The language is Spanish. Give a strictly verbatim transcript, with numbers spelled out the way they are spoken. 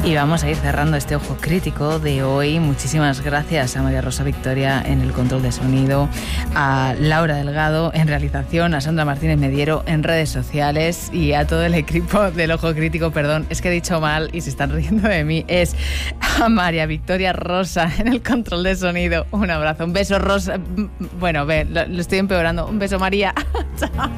Y vamos a ir cerrando este Ojo Crítico de hoy. Muchísimas gracias a María Rosa Victoria en el control de sonido, a Laura Delgado en realización, a Sandra Martínez Mediero en redes sociales y a todo el equipo del Ojo Crítico. Perdón, es que he dicho mal y se están riendo de mí. Es a María Victoria Rosa en el control de sonido. Un abrazo, un beso, Rosa. Bueno, ve, lo, lo estoy empeorando. Un beso, María. Chao.